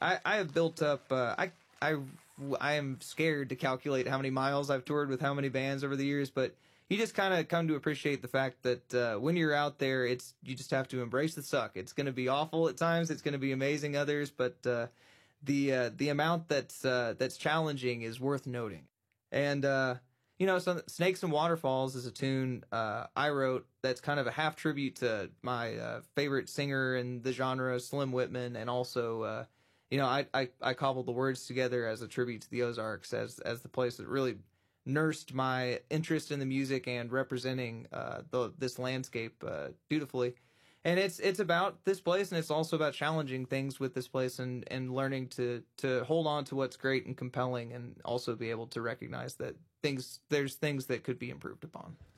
I have built up. I am scared to calculate how many miles I've toured with how many bands over the years, but you just kind of come to appreciate the fact that when you're out there, you just have to embrace the suck. It's going to be awful at times. It's going to be amazing others, but the amount that's challenging is worth noting. And so Snakes and Waterfalls is a tune I wrote that's kind of a half tribute to my favorite singer in the genre, Slim Whitman, and also I cobbled the words together as a tribute to the Ozarks as the place that really nursed my interest in the music and representing this landscape dutifully. And it's about this place, and it's also about challenging things with this place and learning to hold on to what's great and compelling, and also be able to recognize that there's things that could be improved upon.